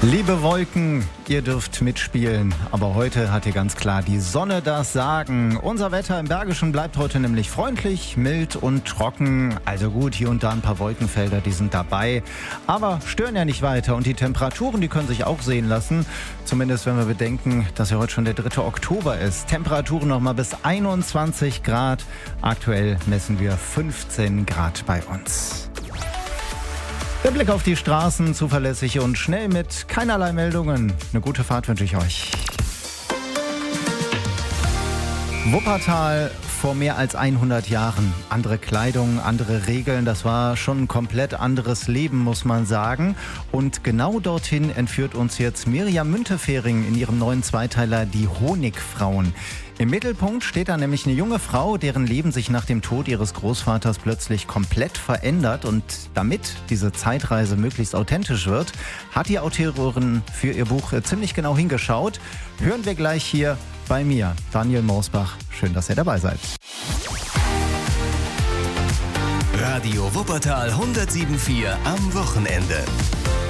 Liebe Wolken, ihr dürft mitspielen, aber heute hat hier ganz klar die Sonne das Sagen. Unser Wetter im Bergischen bleibt heute nämlich freundlich, mild und trocken. Also gut, hier und da ein paar Wolkenfelder, die sind dabei, aber stören ja nicht weiter. Und die Temperaturen, die können sich auch sehen lassen, zumindest wenn wir bedenken, dass ja heute schon der 3. Oktober ist. Temperaturen nochmal bis 21 Grad. Aktuell messen wir 15 Grad bei uns. Der Blick auf die Straßen, zuverlässig und schnell mit keinerlei Meldungen. Eine gute Fahrt wünsche ich euch. Wuppertal vor mehr als 100 Jahren. Andere Kleidung, andere Regeln, das war schon ein komplett anderes Leben, muss man sagen. Und genau dorthin entführt uns jetzt Mirjam Müntefering in ihrem neuen Zweiteiler Die Honigfrauen. Im Mittelpunkt steht da nämlich eine junge Frau, deren Leben sich nach dem Tod ihres Großvaters plötzlich komplett verändert. Und damit diese Zeitreise möglichst authentisch wird, hat die Autorin für ihr Buch ziemlich genau hingeschaut. Hören wir gleich hier bei mir, Daniel Moosbach. Schön, dass ihr dabei seid. Radio Wuppertal 107.4 am Wochenende.